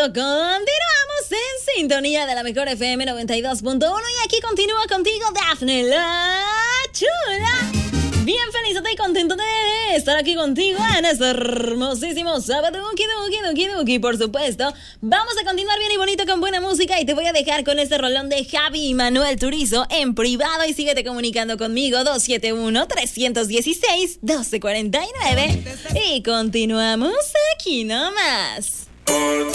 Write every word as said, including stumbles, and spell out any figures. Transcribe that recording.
Continuamos en sintonía de la mejor F M noventa y dos punto uno y aquí continúa contigo Dafne la Chula. Bien feliz y contento de estar aquí contigo en este hermosísimo sábado. Duki, duki, duki, duki, por supuesto. Vamos a continuar bien y bonito con buena música y te voy a dejar con este rolón de Javi y Manuel Turizo en privado y síguete comunicando conmigo dos siete uno, tres uno seis, uno dos cuatro nueve y continuamos aquí nomás.